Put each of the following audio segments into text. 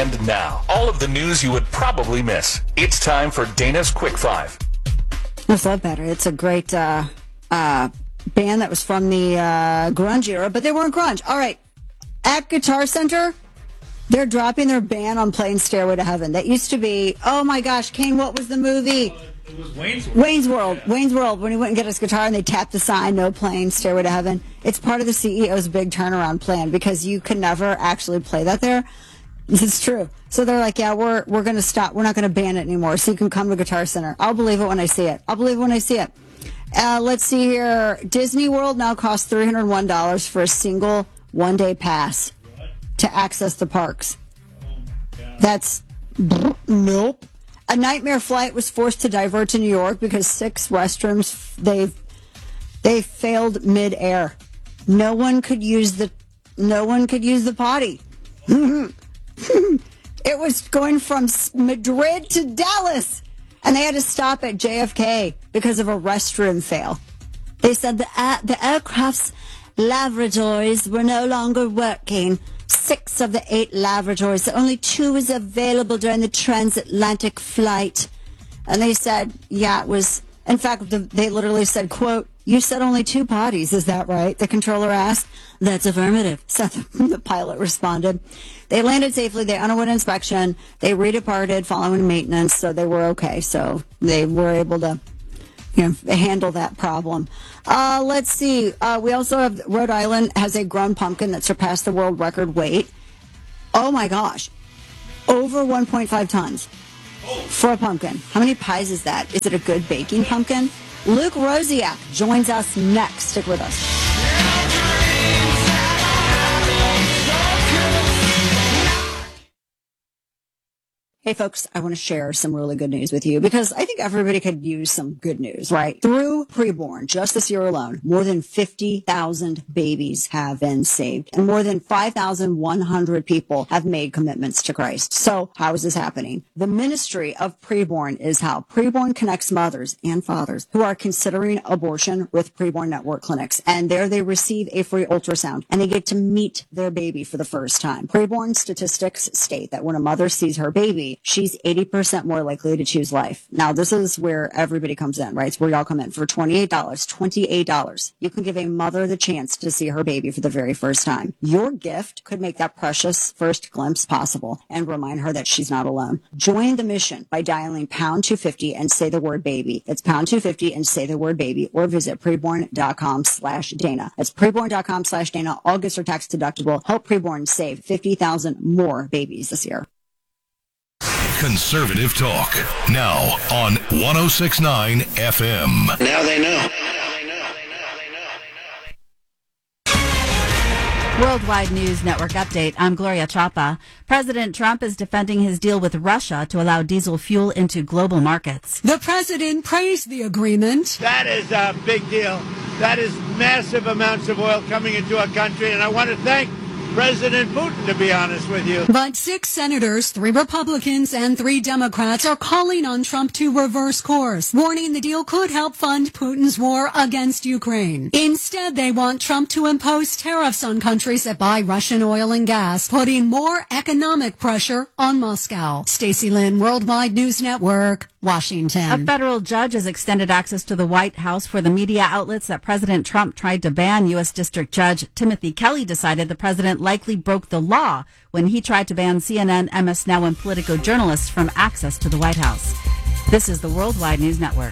And now, all of the news you would probably miss. It's time for Dana's Quick Five. I love better. It's a great band that was from the grunge era, but they weren't grunge. All right. At Guitar Center, they're dropping their ban on playing Stairway to Heaven. That used to be, oh my gosh, Kane, what was the movie? It was Wayne's World. Wayne's World. Yeah. Wayne's World, when he went and get his guitar and they tapped the sign, no playing Stairway to Heaven. It's part of the CEO's big turnaround plan because you can never actually play that there. It's true. So they're like, yeah, we're going to stop. We're not going to ban it anymore. So you can come to Guitar Center. I'll believe it when I see it. Let's see here. Disney World now costs $301 for a single one-day pass to access the parks. That's nope. A Nightmare flight was forced to divert to New York because 6 restrooms they failed mid-air. No one could use the potty. It was going from Madrid to Dallas, and they had to stop at JFK because of a restroom fail. They said the aircraft's lavatories were no longer working. 6 of the 8 lavatories, only 2 was available during the transatlantic flight. And they said, yeah, it was, in fact, they literally said, quote, "You said only 2 potties, is that right?" The controller asked. "That's affirmative," so the pilot responded. They landed safely. They underwent inspection. They redeparted following maintenance, so they were okay. So they were able to handle that problem. Let's see. We also have Rhode Island has a grown pumpkin that surpassed the world record weight. Oh, my gosh. Over 1.5 tons for a pumpkin. How many pies is that? Is it a good baking pumpkin? Luke Rosiak joins us next. Stick with us. Hey, folks, I want to share some really good news with you because I think everybody could use some good news, right? Through Preborn, just this year alone, more than 50,000 babies have been saved and more than 5,100 people have made commitments to Christ. So how is this happening? The ministry of Preborn is how Preborn connects mothers and fathers who are considering abortion with Preborn Network clinics. And there they receive a free ultrasound and they get to meet their baby for the first time. Preborn statistics state that when a mother sees her baby, she's 80% more likely to choose life. Now, this is where everybody comes in, right? It's where y'all come in for $28. You can give a mother the chance to see her baby for the very first time. Your gift could make that precious first glimpse possible and remind her that she's not alone. Join the mission by dialing pound 250 and say the word baby. It's pound 250 and say the word baby or visit preborn.com/Dana. That's preborn.com/Dana. All gifts are tax deductible. Help Preborn save 50,000 more babies this year. Conservative talk now on 106.9 FM. Now they know. Worldwide News Network update. I'm Gloria Chapa. President Trump is defending his deal with Russia to allow diesel fuel into global markets. The president praised the agreement. That is a big deal. That is massive amounts of oil coming into our country, and I want to thank President Putin, to be honest with you. But 6 senators, 3 Republicans, and 3 Democrats are calling on Trump to reverse course, warning the deal could help fund Putin's war against Ukraine. Instead, they want Trump to impose tariffs on countries that buy Russian oil and gas, putting more economic pressure on Moscow. Stacey Lynn, Worldwide News Network, Washington. A federal judge has extended access to the White House for the media outlets that President Trump tried to ban. U.S. District Judge Timothy Kelly decided the president likely broke the law when he tried to ban CNN, MS Now, and Politico journalists from access to the White House. This is the Worldwide News Network.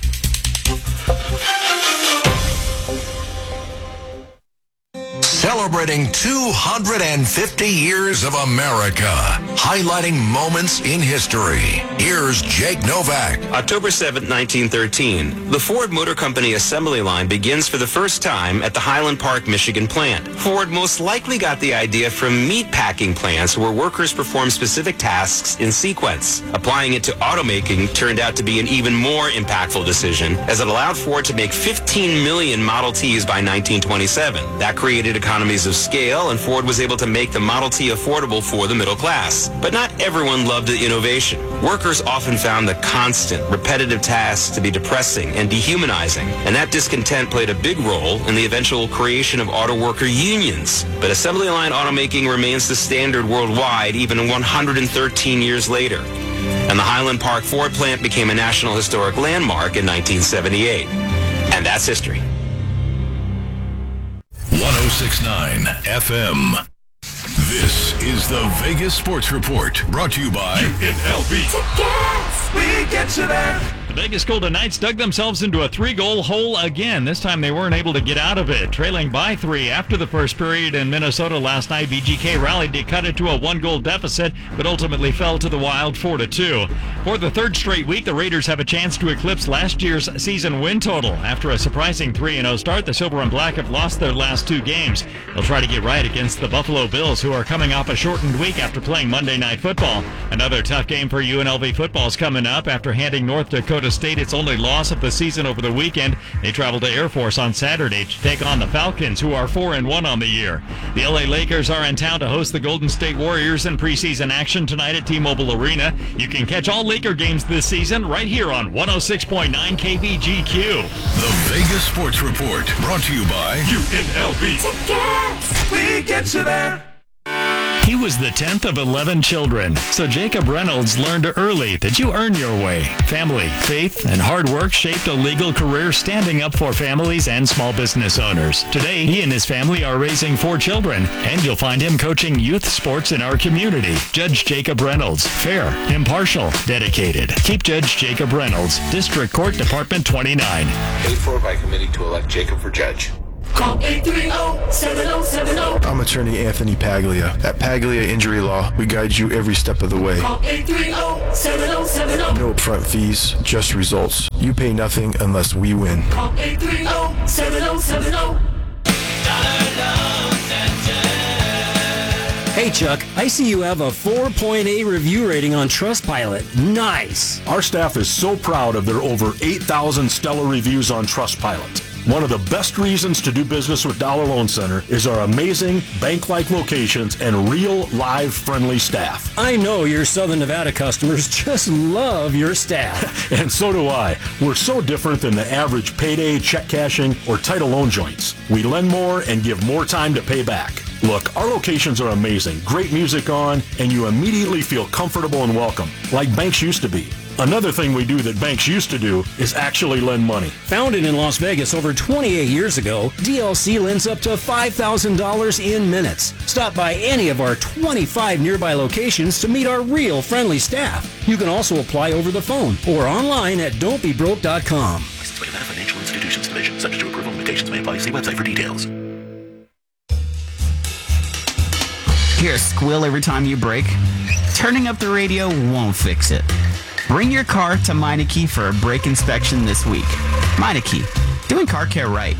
Celebrating 250 years of America, highlighting moments in history. Here's Jake Novak. October 7, 1913, the Ford Motor Company assembly line begins for the first time at the Highland Park, Michigan plant. Ford most likely got the idea from meat packing plants where workers perform specific tasks in sequence. Applying it to automaking turned out to be an even more impactful decision, as it allowed Ford to make 15 million Model Ts by 1927. That created a economies of scale, and Ford was able to make the Model T affordable for the middle class. But not everyone loved the innovation. Workers often found the constant, repetitive tasks to be depressing and dehumanizing, and that discontent played a big role in the eventual creation of auto worker unions. But assembly line automaking remains the standard worldwide even 113 years later. And the Highland Park Ford plant became a National Historic Landmark in 1978. And that's history. 106.9 FM. This is the Vegas Sports Report, brought to you by UNLV. Tickets! We get you there. The Vegas Golden Knights dug themselves into a 3-goal hole again. This time they weren't able to get out of it. Trailing by 3 after the first period in Minnesota last night, VGK rallied to cut it to a 1-goal deficit, but ultimately fell to the Wild 4-2. For the third straight week, the Raiders have a chance to eclipse last year's season win total. After a surprising 3-0 start, the Silver and Black have lost their last 2 games. They'll try to get right against the Buffalo Bills, who are coming off a shortened week after playing Monday Night Football. Another tough game for UNLV football is coming up after handing North Dakota State its only loss of the season over the weekend. They travel to Air Force on Saturday to take on the Falcons, who are 4-1 on the year. The LA Lakers are in town to host the Golden State Warriors in preseason action tonight at T-Mobile Arena. You can catch all Laker games this season right here on 106.9 KBGQ. The Vegas Sports Report, brought to you by UNLV. Tickets! We get you there. He was the 10th of 11 children, so Jacob Reynolds learned early that you earn your way. Family, faith, and hard work shaped a legal career standing up for families and small business owners. Today, he and his family are raising 4 children, and you'll find him coaching youth sports in our community. Judge Jacob Reynolds, fair, impartial, dedicated. Keep Judge Jacob Reynolds, District Court, Department 29. Paid for by committee to elect Jacob for judge. Call 830-7070. I'm attorney Anthony Paglia. At Paglia Injury Law, we guide you every step of the way. Call 830-7070. No upfront fees, just results. You pay nothing unless we win. Call 830-7070. Hey Chuck, I see you have a 4.8 review rating on Trustpilot. Nice! Our staff is so proud of their over 8,000 stellar reviews on Trustpilot. One of the best reasons to do business with Dollar Loan Center is our amazing bank-like locations and real, live, friendly staff. I know your Southern Nevada customers just love your staff. And so do I. We're so different than the average payday, check cashing, or title loan joints. We lend more and give more time to pay back. Look, our locations are amazing, great music on, and you immediately feel comfortable and welcome, like banks used to be. Another thing we do that banks used to do is actually lend money. Founded in Las Vegas over 28 years ago, DLC lends up to $5,000 in minutes. Stop by any of our 25 nearby locations to meet our real friendly staff. You can also apply over the phone or online at don'tbebroke.com. Licensed by Nevada Financial Institutions Division. Subject to approval, limitations may apply. See website for details. Hear a squeal every time you brake? Turning up the radio won't fix it. Bring your car to Meineke for a brake inspection this week. Meineke, doing car care right.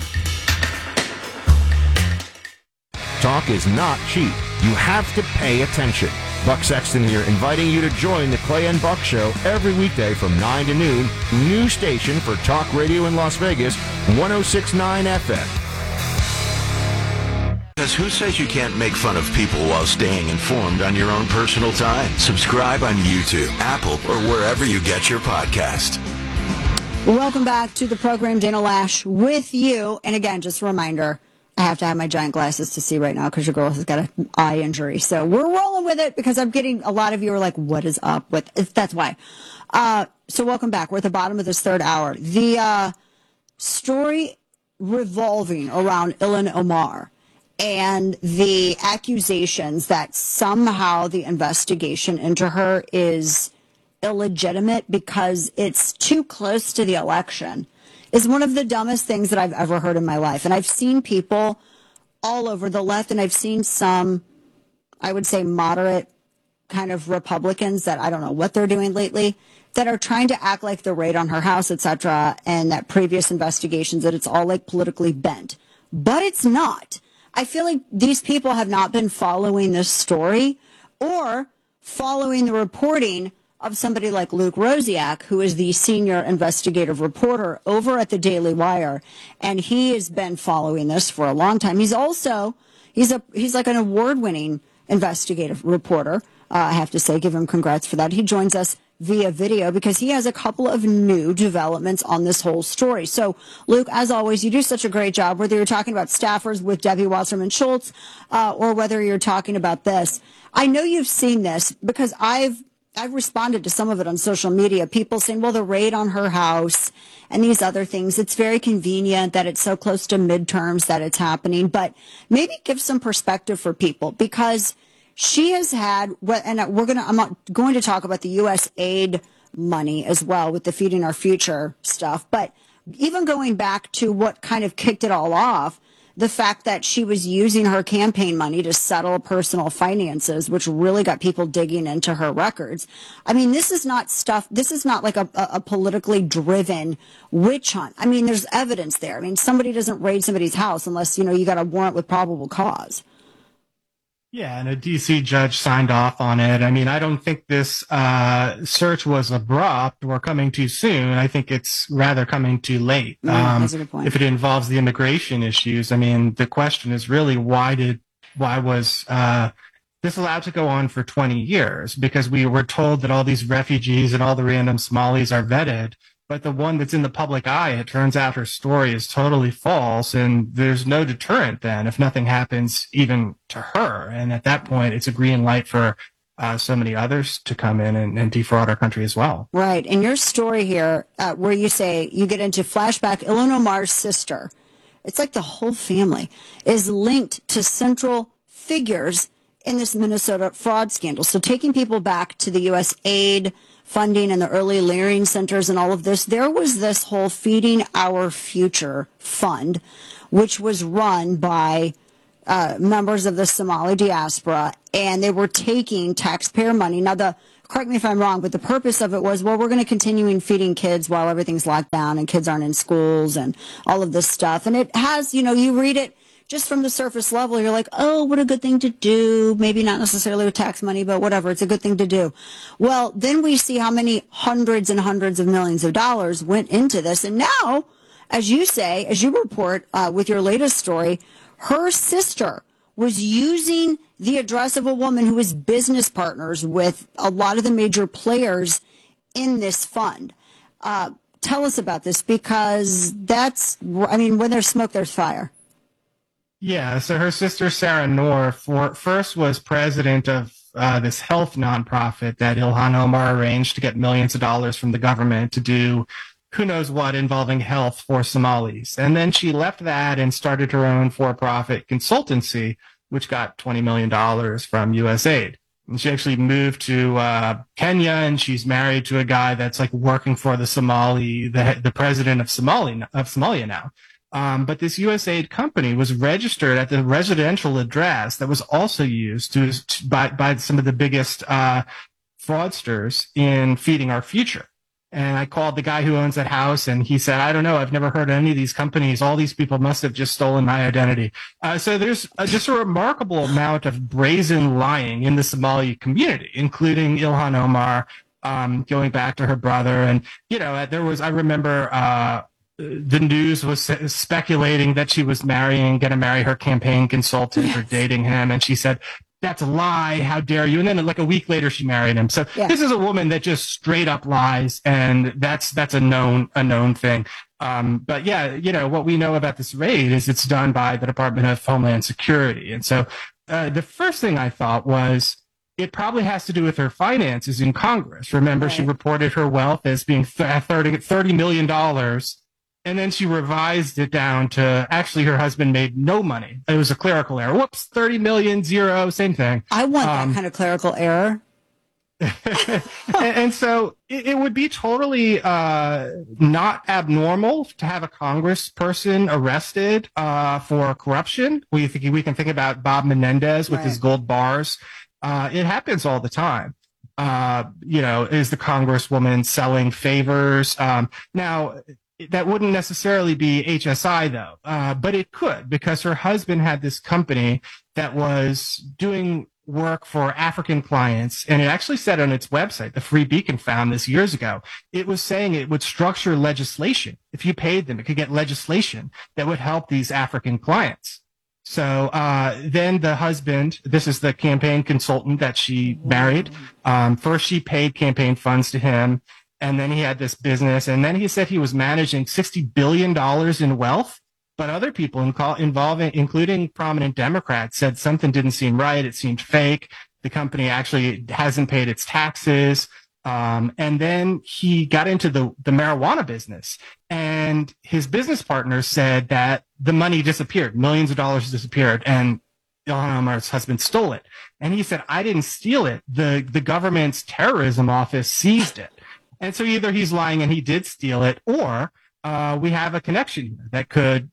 Talk is not cheap. You have to pay attention. Buck Sexton here, inviting you to join the Clay and Buck Show every weekday from 9 to noon. New station for talk radio in Las Vegas, 106.9 FM. Because who says you can't make fun of people while staying informed on your own personal time? Subscribe on YouTube, Apple, or wherever you get your podcast. Welcome back to the program. Dana Lash with you. And again, just a reminder, I have to have my giant glasses to see right now because your girl has got an eye injury. So we're rolling with it because I'm getting a lot of you are like, what is up with that's why. So welcome back. We're at the bottom of this third hour. The story revolving around Ilhan Omar and the accusations that somehow the investigation into her is illegitimate because it's too close to the election is one of the dumbest things that I've ever heard in my life. And I've seen people all over the left, and I've seen some, I would say, moderate kind of Republicans that I don't know what they're doing lately, that are trying to act like the raid on her house, etc., and that previous investigations, that it's all like politically bent. But it's not. I feel like these people have not been following this story or following the reporting of somebody like Luke Rosiak, who is the senior investigative reporter over at the Daily Wire. And he has been following this for a long time. He's also, He's like an award-winning investigative reporter. I have to say, give him congrats for that. He joins us via video because he has a couple of new developments on this whole story. So, Luke, as always, you do such a great job, whether you're talking about staffers with Debbie Wasserman Schultz or whether you're talking about this. I know you've seen this because I've responded to some of it on social media. People saying, well, the raid on her house and these other things, it's very convenient that it's so close to midterms that it's happening. But maybe give some perspective for people because she has had, and I'm not going to talk about the U.S. aid money as well with the Feeding Our Future stuff, but even going back to what kind of kicked it all off, the fact that she was using her campaign money to settle personal finances, which really got people digging into her records. I mean, this is not like a politically driven witch hunt. I mean, there's evidence there. I mean, somebody doesn't raid somebody's house unless, you got a warrant with probable cause. Yeah, and a D.C. judge signed off on it. I mean, I don't think this search was abrupt or coming too soon. I think it's rather coming too late. That's a good point. If it involves the immigration issues, I mean, the question is really why was this allowed to go on for 20 years? Because we were told that all these refugees and all the random Somalis are vetted. But the one that's in the public eye, it turns out her story is totally false, and there's no deterrent then if nothing happens even to her. And at that point, it's a green light for so many others to come in and defraud our country as well. Right. And your story here, where you say you get into flashback, Ilhan Omar's sister, it's like the whole family is linked to central figures in this Minnesota fraud scandal. So taking people back to the U.S. aid funding and the early Leering centers and all of this, there was this whole Feeding Our Future fund, which was run by members of the Somali diaspora, and they were taking taxpayer money. Now, correct me if I'm wrong, but the purpose of it was, well, we're going to continue feeding kids while everything's locked down and kids aren't in schools and all of this stuff. And it has, you read it just from the surface level, you're like, oh, what a good thing to do. Maybe not necessarily with tax money, but whatever. It's a good thing to do. Well, then we see how many hundreds and hundreds of millions of dollars went into this. And now, as you say, as you report with your latest story, her sister was using the address of a woman who was business partners with a lot of the major players in this fund. Tell us about this because when there's smoke, there's fire. Yeah, so her sister, Sarah Noor, first was president of this health nonprofit that Ilhan Omar arranged to get millions of dollars from the government to do who knows what involving health for Somalis. And then she left that and started her own for-profit consultancy, which got $20 million from USAID. And she actually moved to Kenya, and she's married to a guy that's like working for the president of Somalia now. But this USAID company was registered at the residential address that was also used by some of the biggest fraudsters in Feeding Our Future. And I called the guy who owns that house, and he said, I don't know, I've never heard of any of these companies. All these people must have just stolen my identity. So there's just a remarkable amount of brazen lying in the Somali community, including Ilhan Omar, going back to her brother. And, I remember the news was speculating that she was going to marry her campaign consultant or dating him. And she said, that's a lie. How dare you? And then like a week later, she married him. So This is a woman that just straight up lies. And that's a known thing. But what we know about this raid is it's done by the Department of Homeland Security. And so the first thing I thought was, it probably has to do with her finances in Congress. Remember, She reported her wealth as being $30 million. And then she revised it down to actually her husband made no money. It was a clerical error. Whoops, 30 million, zero, same thing. I want that kind of clerical error. and so it would be totally not abnormal to have a congressperson arrested for corruption. We can think about Bob Menendez with his gold bars. It happens all the time. Is the congresswoman selling favors? Now, that wouldn't necessarily be HSI, though, but it could, because her husband had this company that was doing work for African clients, and it actually said on its website, the Free Beacon found this years ago, it was saying it would structure legislation. If you paid them, it could get legislation that would help these African clients. So then the husband, this is the campaign consultant that she married. First, she paid campaign funds to him, and then he had this business. And then he said he was managing $60 billion in wealth. But other people including prominent Democrats, said something didn't seem right. It seemed fake. The company actually hasn't paid its taxes. And then he got into the marijuana business, and his business partners said that the money disappeared, millions of dollars disappeared, and Ilhan Omar's husband stole it. And he said, I didn't steal it. The government's terrorism office seized it. And so either he's lying and he did steal it, or we have a connection here that could,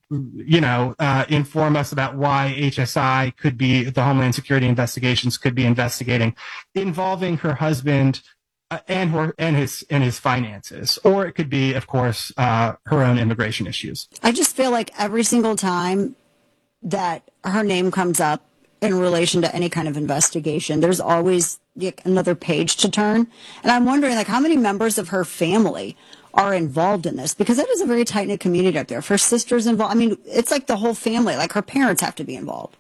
inform us about why HSI could be, the Homeland Security investigations could be investigating, involving her husband and his finances, or it could be, of course, her own immigration issues. I just feel like every single time that her name comes up in relation to any kind of investigation, there's always another page to turn. And I'm wondering, how many members of her family are involved in this? Because that is a very tight-knit community up there. If her sister's involved, it's like the whole family, her parents have to be involved.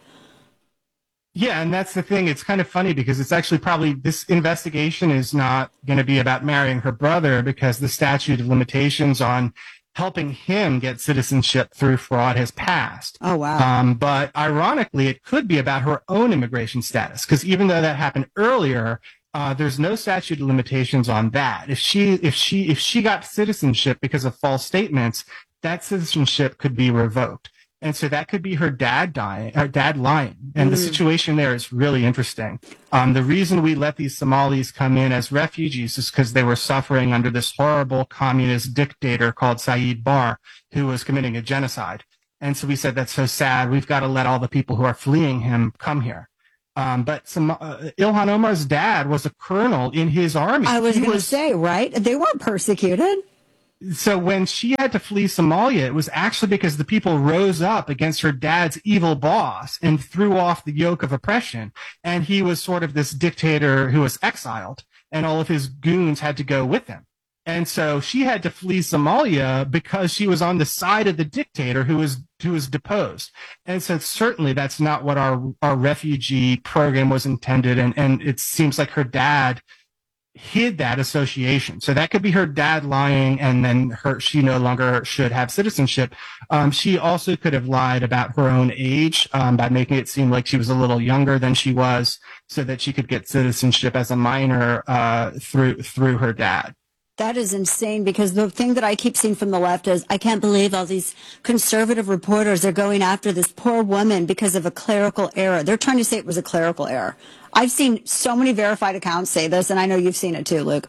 Yeah, and that's the thing. It's kind of funny because it's actually probably, this investigation is not going to be about marrying her brother, because the statute of limitations on helping him get citizenship through fraud has passed. Oh, wow. But ironically, it could be about her own immigration status, because even though that happened earlier, there's no statute of limitations on that. If she got citizenship because of false statements, that citizenship could be revoked. And so that could be her dad lying. And the situation there is really interesting. The reason we let these Somalis come in as refugees is because they were suffering under this horrible communist dictator called Saeed Barre, who was committing a genocide. And so we said, that's so sad. We've got to let all the people who are fleeing him come here. But Ilhan Omar's dad was a colonel in his army. I was going to say, right? They weren't persecuted. So when she had to flee Somalia, it was actually because the people rose up against her dad's evil boss and threw off the yoke of oppression. And he was sort of this dictator who was exiled, and all of his goons had to go with him. And so she had to flee Somalia because she was on the side of the dictator who was deposed. And so certainly that's not what our refugee program was intended. And it seems like her dad hid that association. So that could be her dad lying, and then she no longer should have citizenship. She also could have lied about her own age by making it seem like she was a little younger than she was, so that she could get citizenship as a minor through her dad. That is insane, because the thing that I keep seeing from the left is, I can't believe all these conservative reporters are going after this poor woman because of a clerical error. They're trying to say it was a clerical error. I've seen so many verified accounts say this, and I know you've seen it too, Luke.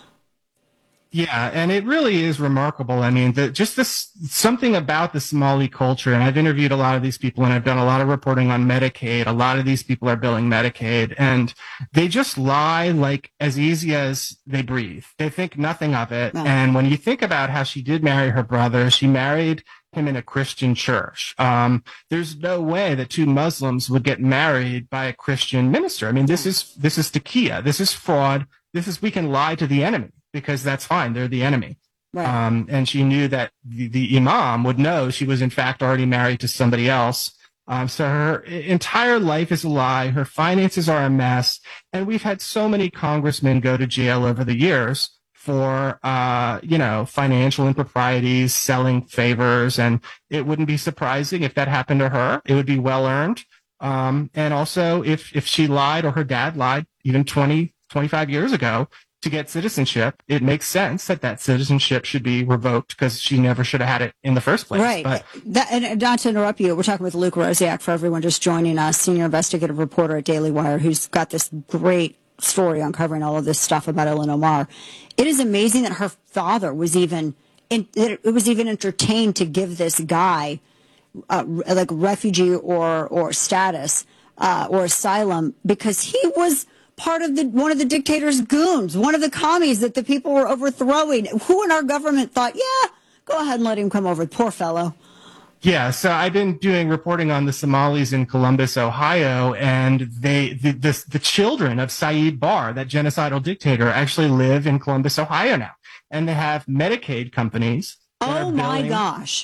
Yeah, and it really is remarkable. I mean, something about the Somali culture, and I've interviewed a lot of these people, and I've done a lot of reporting on Medicaid. A lot of these people are billing Medicaid, and they just lie like as easy as they breathe. They think nothing of it. No. And when you think about how she did marry her brother, she married him in a Christian church. There's no way that two Muslims would get married by a Christian minister. I mean, this is taqiyya. This is fraud. We can lie to the enemy, because that's fine. They're the enemy. Right. And she knew that the imam would know she was in fact already married to somebody else. So her entire life is a lie. Her finances are a mess. And we've had so many congressmen go to jail over the years for, financial improprieties, selling favors. And it wouldn't be surprising if that happened to her. It would be well earned. And also if she lied, or her dad lied even 20, 25 years ago, to get citizenship, it makes sense that citizenship should be revoked, because she never should have had it in the first place. Right. But and not to interrupt you, we're talking with Luke Rosiak, for everyone just joining us, senior investigative reporter at Daily Wire, who's got this great story uncovering all of this stuff about Ilhan Omar. It is amazing that her father was even entertained to give this guy refugee or status or asylum, because he was part of one of the dictator's goons, one of the commies that the people were overthrowing. Who in our government thought, yeah, go ahead and let him come over? Poor fellow. Yeah, so I've been doing reporting on the Somalis in Columbus, Ohio, and the children of Saeed Barre, that genocidal dictator, actually live in Columbus, Ohio now, and they have Medicaid companies. Oh my gosh!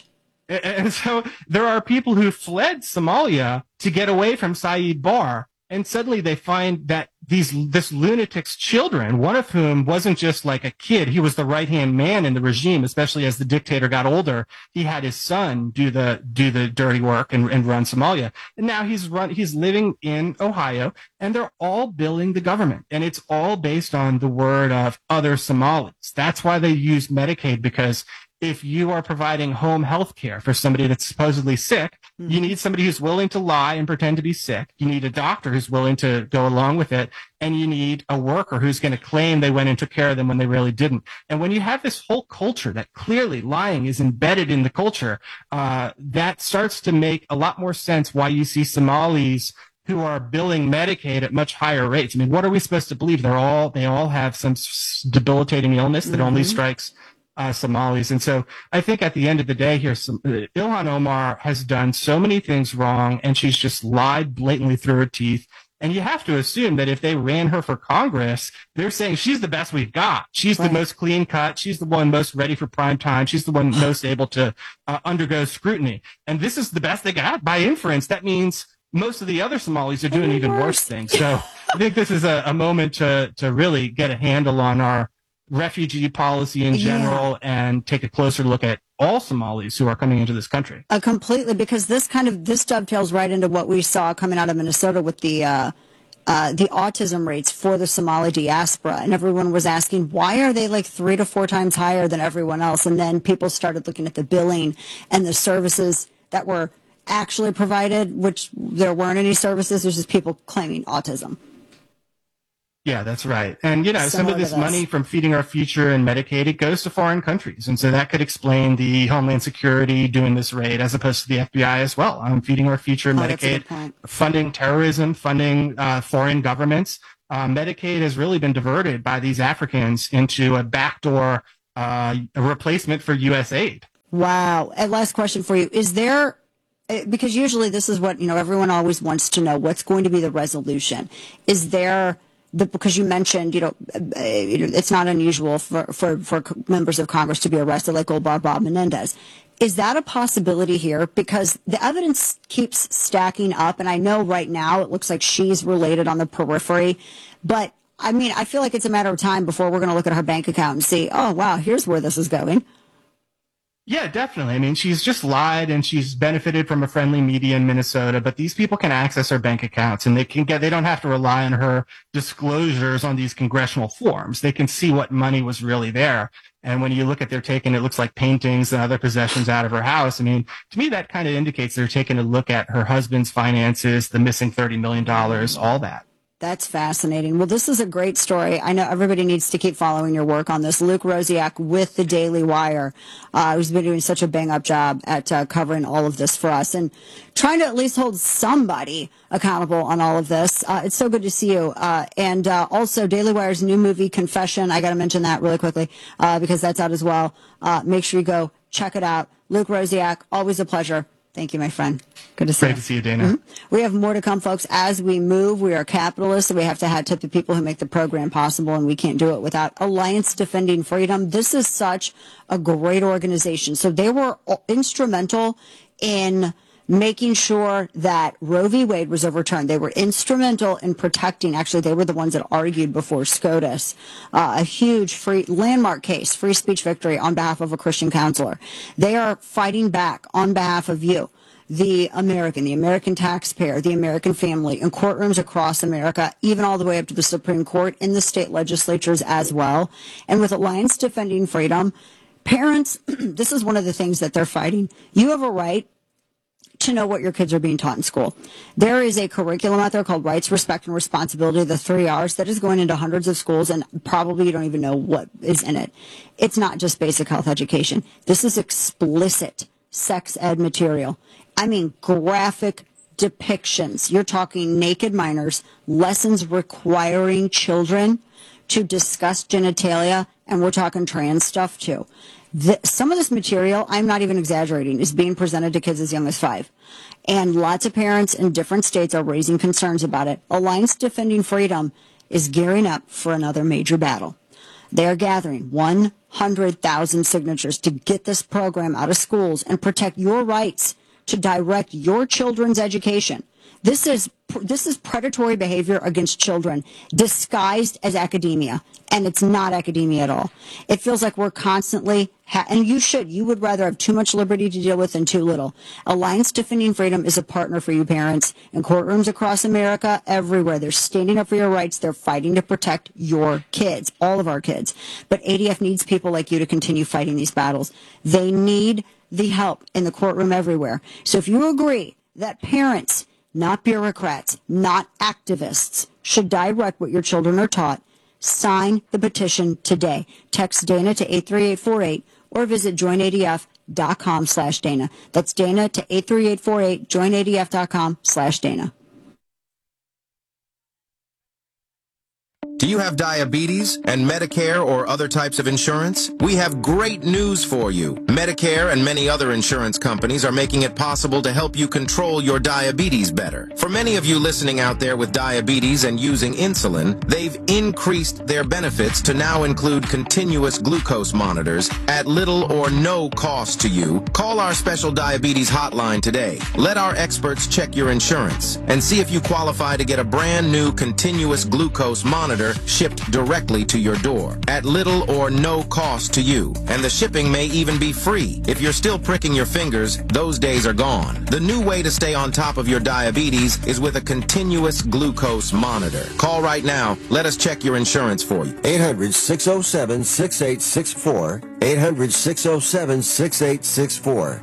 And so there are people who fled Somalia to get away from Saeed Barr. And suddenly they find that this lunatic's children, one of whom wasn't just like a kid, he was the right-hand man in the regime, especially as the dictator got older. He had his son do the dirty work and run Somalia. And now he's living in Ohio, and they're all billing the government. And it's all based on the word of other Somalis. That's why they use Medicaid, because if you are providing home health care for somebody that's supposedly sick, you need somebody who's willing to lie and pretend to be sick. You need a doctor who's willing to go along with it. And you need a worker who's going to claim they went and took care of them when they really didn't. And when you have this whole culture that clearly lying is embedded in the culture, that starts to make a lot more sense why you see Somalis who are billing Medicaid at much higher rates. I mean, what are we supposed to believe? They all have some debilitating illness that only strikes Somalis. And so I think at the end of the day here, Ilhan Omar has done so many things wrong, and she's just lied blatantly through her teeth. And you have to assume that if they ran her for Congress, they're saying she's the best we've got. She's the most clean cut. She's the one most ready for prime time. She's the one most able to undergo scrutiny. And this is the best they got. By inference, that means most of the other Somalis are doing even worse things. So I think this is a moment to really get a handle on our refugee policy in general and take a closer look at all Somalis who are coming into this country. Completely, because this dovetails right into what we saw coming out of Minnesota with the autism rates for the Somali diaspora. And everyone was asking, why are they like 3 to 4 times higher than everyone else? And then people started looking at the billing and the services that were actually provided, which there weren't any services. There's just people claiming autism. Yeah, that's right. And, some of this money from Feeding Our Future and Medicaid, it goes to foreign countries. And so that could explain the Homeland Security doing this raid as opposed to the FBI as well. Feeding Our Future and Medicaid, funding terrorism, funding foreign governments. Medicaid has really been diverted by these Africans into a backdoor a replacement for U.S. aid. Wow. And last question for you. Is there, because usually this is what, everyone always wants to know, what's going to be the resolution? Is there... because you mentioned, it's not unusual for members of Congress to be arrested like old Bob Menendez. Is that a possibility here? Because the evidence keeps stacking up, and I know right now it looks like she's related on the periphery, but I mean, I feel like it's a matter of time before we're going to look at her bank account and see, oh, wow, here's where this is going. Yeah, definitely. I mean, she's just lied and she's benefited from a friendly media in Minnesota, but these people can access her bank accounts and they don't have to rely on her disclosures on these congressional forms. They can see what money was really there. And when you look at it looks like paintings and other possessions out of her house. I mean, to me, that kind of indicates they're taking a look at her husband's finances, the missing $30 million, all that. That's fascinating. Well, this is a great story. I know everybody needs to keep following your work on this. Luke Rosiak with the Daily Wire, who's been doing such a bang-up job at covering all of this for us and trying to at least hold somebody accountable on all of this. It's so good to see you. And also, Daily Wire's new movie, Confession. I got to mention that really quickly because that's out as well. Make sure you go check it out. Luke Rosiak, always a pleasure. Thank you, my friend. Good to see you. Great to see you, Dana. Mm-hmm. We have more to come, folks. As we move, we are capitalists, and we have to have tip the people who make the program possible, and we can't do it without Alliance Defending Freedom. This is such a great organization. So they were instrumental in making sure that Roe v. Wade was overturned. They were instrumental in protecting, actually, they were the ones that argued before SCOTUS, a huge landmark case, free speech victory on behalf of a Christian counselor. They are fighting back on behalf of you, the American taxpayer, the American family, in courtrooms across America, even all the way up to the Supreme Court, in the state legislatures as well. And with Alliance Defending Freedom, parents, this is one of the things that they're fighting. You have a right to know what your kids are being taught in school. There is a curriculum out there called Rights, Respect, and Responsibility, the 3 R's, that is going into hundreds of schools, and probably you don't even know what is in it. It's not just basic health education. This is explicit sex ed material. I mean, graphic depictions. You're talking naked minors, lessons requiring children to discuss genitalia, and we're talking trans stuff too. Some of this material, I'm not even exaggerating, is being presented to kids as young as 5. And lots of parents in different states are raising concerns about it. Alliance Defending Freedom is gearing up for another major battle. They are gathering 100,000 signatures to get this program out of schools and protect your rights to direct your children's education. This is predatory behavior against children disguised as academia, and it's not academia at all. It feels like we're constantly, and you would rather have too much liberty to deal with than too little. Alliance Defending Freedom is a partner for you parents in courtrooms across America, everywhere. They're standing up for your rights. They're fighting to protect your kids, all of our kids. But ADF needs people like you to continue fighting these battles. They need the help in the courtroom everywhere. So if you agree that parents, not bureaucrats, not activists, should direct what your children are taught, sign the petition today. Text Dana to 83848 or visit joinadf.com/Dana. That's Dana to 83848, joinadf.com/Dana. Do you have diabetes and Medicare or other types of insurance? We have great news for you. Medicare and many other insurance companies are making it possible to help you control your diabetes better. For many of you listening out there with diabetes and using insulin, they've increased their benefits to now include continuous glucose monitors at little or no cost to you. Call our special diabetes hotline today. Let our experts check your insurance and see if you qualify to get a brand new continuous glucose monitor shipped directly to your door at little or no cost to you. And the shipping may even be free. If you're still pricking your fingers, those days are gone. The new way to stay on top of your diabetes is with a continuous glucose monitor. Call right now. Let us check your insurance for you. 800-607-6864. 800-607-6864.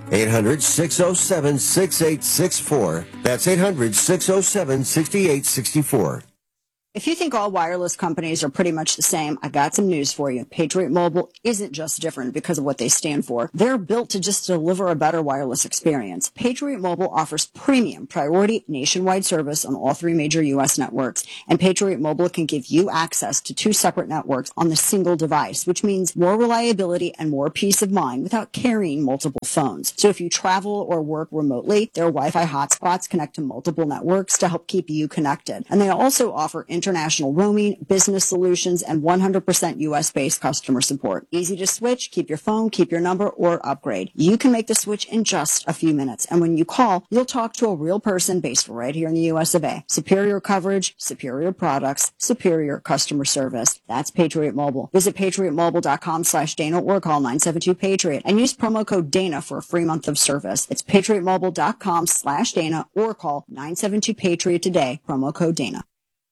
800-607-6864. That's 800-607-6864. If you think all wireless companies are pretty much the same, I got some news for you. Patriot Mobile isn't just different because of what they stand for. They're built to just deliver a better wireless experience. Patriot Mobile offers premium priority nationwide service on all three major U.S. networks, and Patriot Mobile can give you access to two separate networks on the single device, which means more reliability and more peace of mind without carrying multiple phones. So if you travel or work remotely, their Wi-Fi hotspots connect to multiple networks to help keep you connected. And they also offer international roaming, business solutions, and 100% U.S.-based customer support. Easy to switch, keep your phone, keep your number, or upgrade. You can make the switch in just a few minutes. And when you call, you'll talk to a real person based right here in the U.S. of A. Superior coverage, superior products, superior customer service. That's Patriot Mobile. Visit patriotmobile.com/Dana or call 972-PATRIOT and use promo code Dana for a free month of service. It's patriotmobile.com/Dana or call 972-PATRIOT today, promo code Dana.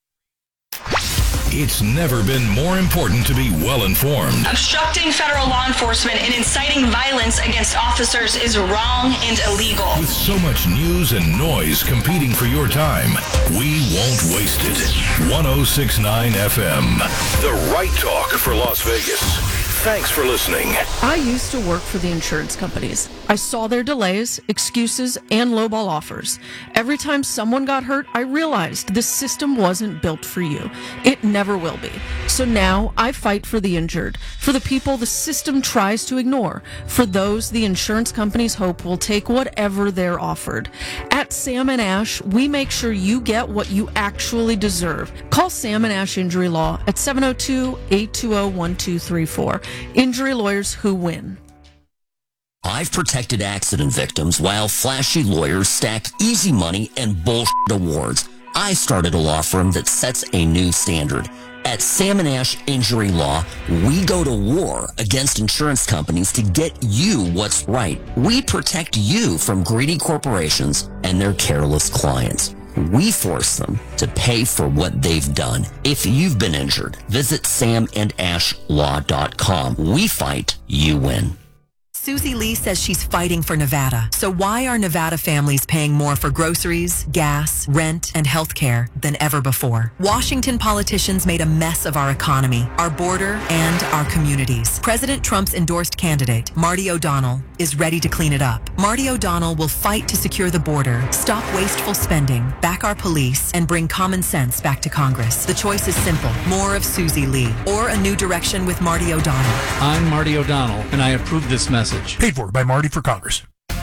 It's never been more important to be well informed. Obstructing federal law enforcement and inciting violence against officers is wrong and illegal. With so much news and noise competing for your time, we won't waste it. 106.9 FM, the right talk for Las Vegas. Thanks for listening. I used to work for the insurance companies. I saw their delays, excuses, and lowball offers. Every time someone got hurt, I realized this system wasn't built for you. It never will be. So now I fight for the injured, for the people the system tries to ignore, for those the insurance companies hope will take whatever they're offered. At Sam & Ash, we make sure you get what you actually deserve. Call Sam & Ash Injury Law at 702-820-1234. Injury lawyers who win. I've protected accident victims while flashy lawyers stack easy money and bullshit awards. I started a law firm that sets a new standard. At Sam & Ash Injury Law, we go to war against insurance companies to get you what's right. We protect you from greedy corporations and their careless clients. We force them to pay for what they've done. If you've been injured, visit samandashlaw.com. We fight, you win. Susie Lee says she's fighting for Nevada. So why are Nevada families paying more for groceries, gas, rent, and health care than ever before? Washington politicians made a mess of our economy, our border, and our communities. President Trump's endorsed candidate, Marty O'Donnell, is ready to clean it up. Marty O'Donnell will fight to secure the border, stop wasteful spending, back our police, and bring common sense back to Congress. The choice is simple. More of Susie Lee, or a new direction with Marty O'Donnell. I'm Marty O'Donnell, and I approve this message. Paid for by Marty for Congress.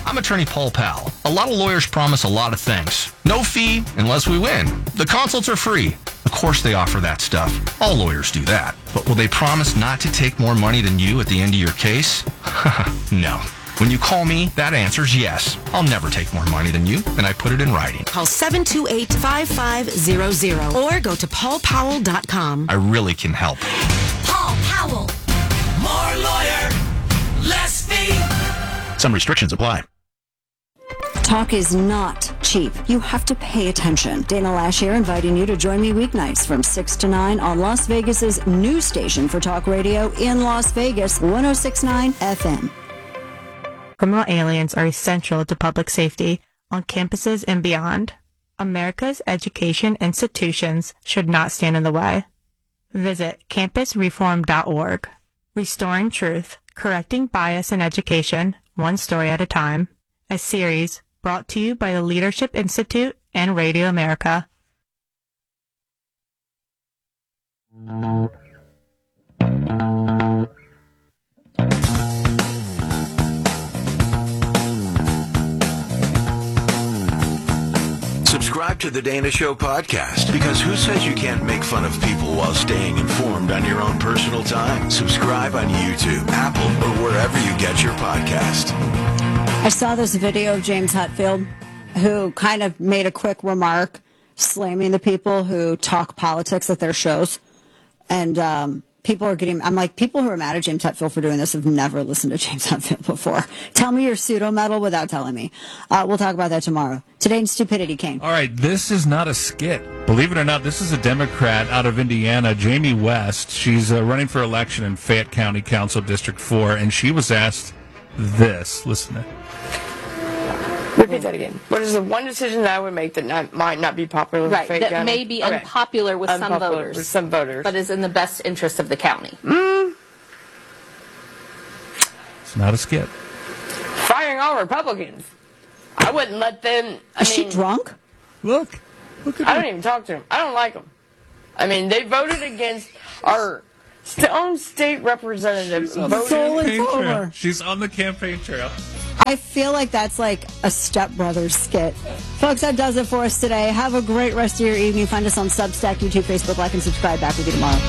I'm attorney Paul Powell. A lot of lawyers promise a lot of things. No fee unless we win. The consults are free. Of course they offer that stuff. All lawyers do that. But will they promise not to take more money than you at the end of your case? No. When you call me, that answer's yes. I'll never take more money than you, and I put it in writing. Call 728-5500 or go to paulpowell.com. I really can help. Paul Powell. More lawyer, less fee. Some restrictions apply. Talk is not cheap. You have to pay attention. Dana Lash here, inviting you to join me weeknights from 6 to 9 on Las Vegas's new station for talk radio in Las Vegas, 106.9 FM. Criminal aliens are essential to public safety on campuses and beyond. America's education institutions should not stand in the way. Visit campusreform.org. Restoring Truth, Correcting Bias in Education, One Story at a Time. A series brought to you by the Leadership Institute and Radio America. Subscribe to the Dana Show podcast, because who says you can't make fun of people while staying informed on your own personal time? Subscribe on YouTube, Apple, or wherever you get your podcast. I saw this video of James Hetfield, who kind of made a quick remark slamming the people who talk politics at their shows. And people are getting, I'm like, people who are mad at James Hetfield for doing this have never listened to James Hetfield before. Tell me you're pseudo-metal without telling me. We'll talk about that tomorrow. Today in Stupidity, Kane. All right, this is not a skit. Believe it or not, this is a Democrat out of Indiana, Jamie West. She's running for election in Fayette County Council District 4, and she was asked this. Listen to it. Repeat that again. What is the one decision that I would make that might not be popular with Fayette that County? may be unpopular with some voters. With some voters. But is in the best interest of the county. It's not a skit. Firing all Republicans. I wouldn't let them. Is she drunk? Look at I don't even talk to them. I don't like them. I mean, they voted against our own state representative. She's on the campaign trail. I feel like that's like a Step Brothers skit. Folks, that does it for us today. Have a great rest of your evening. Find us on Substack, YouTube, Facebook, like, and subscribe. Back with you tomorrow.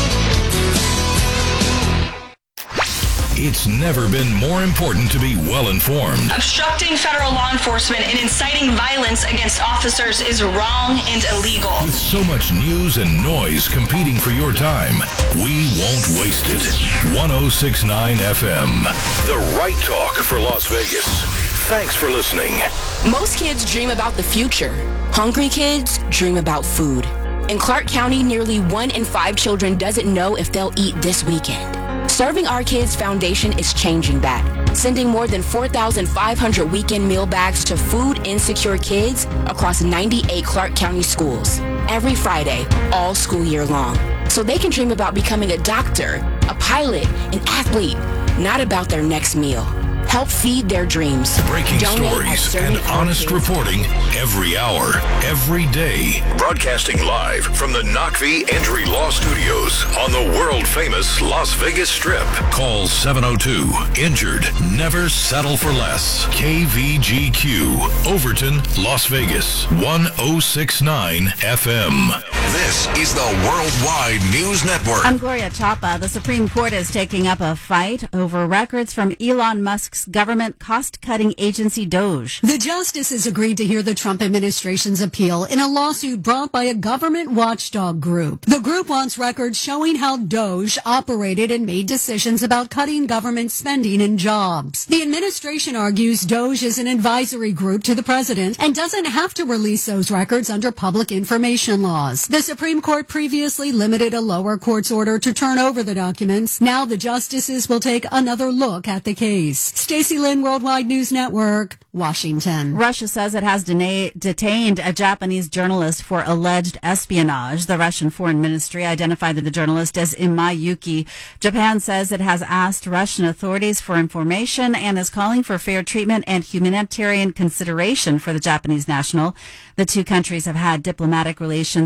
It's never been more important to be well informed. Obstructing federal law enforcement and inciting violence against officers is wrong and illegal. With so much news and noise competing for your time, we won't waste it. 106.9 FM, the right talk for Las Vegas. Thanks for listening. Most kids dream about the future. Hungry kids dream about food. In Clark County, nearly 1 in 5 children doesn't know if they'll eat this weekend. Serving Our Kids Foundation is changing that, sending more than 4,500 weekend meal bags to food insecure kids across 98 Clark County schools every Friday, all school year long. So they can dream about becoming a doctor, a pilot, an athlete, not about their next meal. Help feed their dreams. Breaking Donate stories at and honest reporting every hour, every day. Broadcasting live from the Knockvee Entry Law Studios on the world-famous Las Vegas Strip. Call 702-INJURED. Never settle for less. KVGQ, Overton, Las Vegas, 106.9 FM. This is the Worldwide News Network. I'm Gloria Chapa. The Supreme Court is taking up a fight over records from Elon Musk's government cost-cutting agency Doge. The justices agreed to hear the Trump administration's appeal in a lawsuit brought by a government watchdog group. The group wants records showing how Doge operated and made decisions about cutting government spending and jobs. The administration argues Doge is an advisory group to the president and doesn't have to release those records under public information laws. The Supreme Court previously limited a lower court's order to turn over the documents. Now the justices will take another look at the case. Stacey Lynn, Worldwide News Network, Washington. Russia says it has detained a Japanese journalist for alleged espionage. The Russian Foreign Ministry identified the journalist as Imai Yuki. Japan says it has asked Russian authorities for information and is calling for fair treatment and humanitarian consideration for the Japanese national. The two countries have had diplomatic relations deteriorated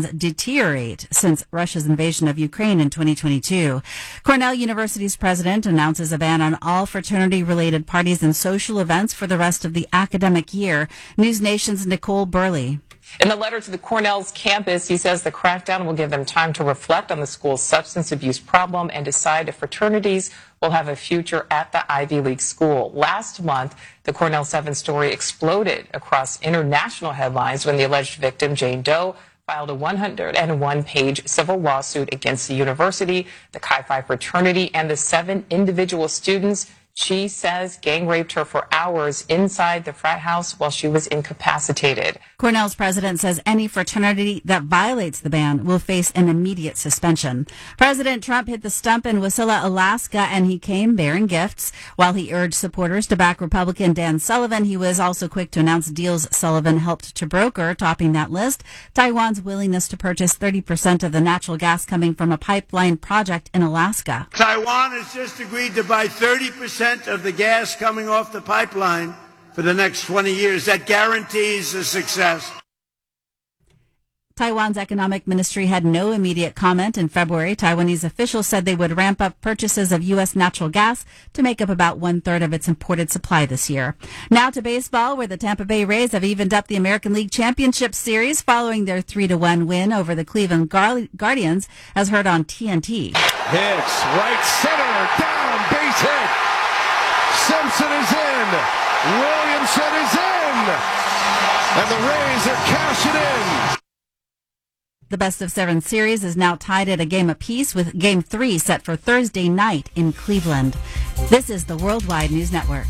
deteriorate since Russia's invasion of Ukraine in 2022. Cornell University's president announces a ban on all fraternity-related parties and social events for the rest of the academic year. News Nation's Nicole Burley. In the letter to the Cornell's campus, he says the crackdown will give them time to reflect on the school's substance abuse problem and decide if fraternities will have a future at the Ivy League school. Last month, the Cornell 7 story exploded across international headlines when the alleged victim, Jane Doe, filed a 101-page civil lawsuit against the university, the Chi Phi fraternity, and the 7 individual students she says gang raped her for hours inside the frat house while she was incapacitated. Cornell's president says any fraternity that violates the ban will face an immediate suspension. President Trump hit the stump in Wasilla, Alaska, and he came bearing gifts. While he urged supporters to back Republican Dan Sullivan, he was also quick to announce deals Sullivan helped to broker. Topping that list, Taiwan's willingness to purchase 30% of the natural gas coming from a pipeline project in Alaska. Taiwan has just agreed to buy 30% of the gas coming off the pipeline for the next 20 years. That guarantees a success. Taiwan's economic ministry had no immediate comment. In February, Taiwanese officials said they would ramp up purchases of U.S. natural gas to make up about 1/3 of its imported supply this year. Now to baseball, where the Tampa Bay Rays have evened up the American League Championship Series following their 3-1 win over the Cleveland Guardians, as heard on TNT. Hits right center, down, base hit. Simpson is in. Williamson is in. And the Rays are cashing in. The best-of-7 series is now tied at a game apiece, with Game 3 set for Thursday night in Cleveland. This is the Worldwide News Network.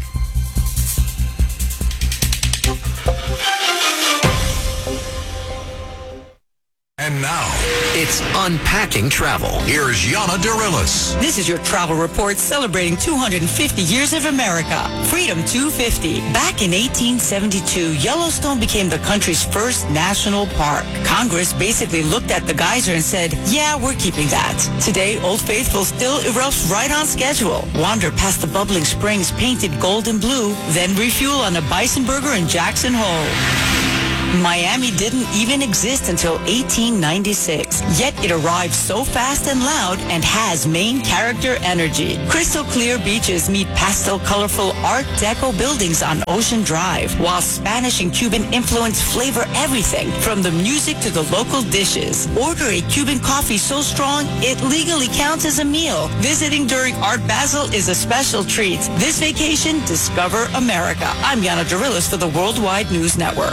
And now, it's Unpacking Travel. Here's Yana Dirilis. This is your travel report celebrating 250 years of America. Freedom 250. Back in 1872, Yellowstone became the country's first national park. Congress basically looked at the geyser and said, yeah, we're keeping that. Today, Old Faithful still erupts right on schedule. Wander past the bubbling springs painted gold and blue, then refuel on a bison burger in Jackson Hole. Miami didn't even exist until 1896, yet it arrived so fast and loud and has main character energy. Crystal clear beaches meet pastel colorful Art Deco buildings on Ocean Drive, while Spanish and Cuban influence flavor everything from the music to the local dishes. Order a Cuban coffee so strong it legally counts as a meal. Visiting during Art Basel is a special treat. This vacation, discover America. I'm Yana Dirilis for the Worldwide News Network.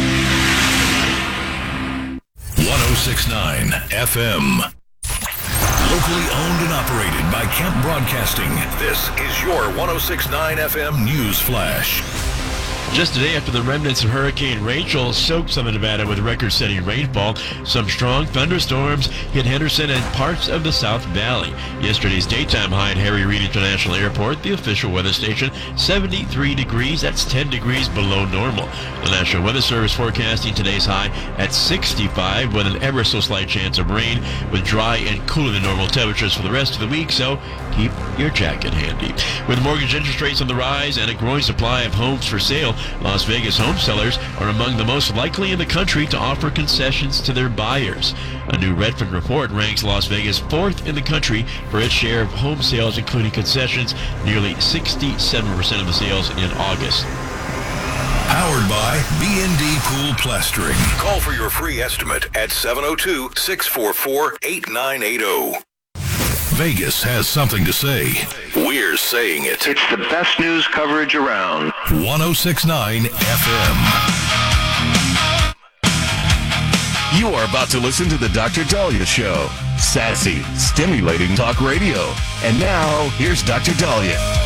106.9 FM. Locally owned and operated by Kemp Broadcasting. This is your 106.9 FM News Flash. Just a day after the remnants of Hurricane Rachel soaked Southern Nevada with record-setting rainfall, some strong thunderstorms hit Henderson and parts of the South Valley. Yesterday's daytime high at Harry Reid International Airport, the official weather station, 73 degrees. That's 10 degrees below normal. The National Weather Service forecasting today's high at 65 with an ever so slight chance of rain, with dry and cooler than normal temperatures for the rest of the week, so keep your jacket handy. With mortgage interest rates on the rise and a growing supply of homes for sale, Las Vegas home sellers are among the most likely in the country to offer concessions to their buyers. A new Redfin report ranks Las Vegas 4th in the country for its share of home sales, including concessions, nearly 67% of the sales in August. Powered by B&D Pool Plastering. Call for your free estimate at 702-644-8980. Vegas has something to say. We're saying it. It's the best news coverage around. 106.9 FM. You are about to listen to the Dr. Dahlia Show. Sassy, stimulating talk radio. And now, here's Dr. Dahlia.